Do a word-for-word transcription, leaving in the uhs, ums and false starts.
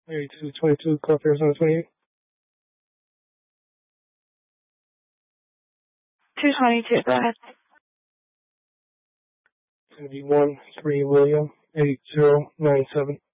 eighty-two twenty-two, Clark, Arizona twenty-eight. two twenty-two, go ahead. It's going to be one three William eight zero nine seven.